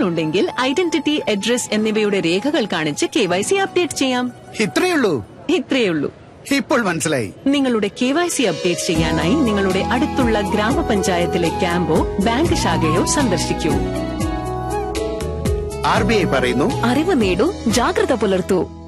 ഉണ്ടെങ്കിൽ identity, address എന്നിവയുടെ രേഖകൾ കാണിച്ച് KYC അപ്ഡേറ്റ് ചെയ്യാം. ഇത്രയുള്ളൂ. ഇപ്പോൾ മനസ്സിലായി. നിങ്ങളുടെ KYC അപ്ഡേറ്റ് ചെയ്യാനായി നിങ്ങളുടെ അടുത്തുള്ള ഗ്രാമപഞ്ചായത്തിലെ ക്യാമ്പോ ബാങ്ക് ശാഖയോ സന്ദർശിക്കൂ. RBI പറയുന്നു, അറിവ് നേടൂ, ജാഗ്രത പുലർത്തൂ.